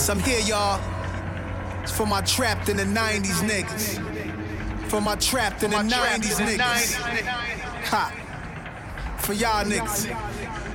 So I'm here, y'all. It's for my trapped in the 90s niggas. For my trapped in the 90s niggas. Ha. For y'all niggas.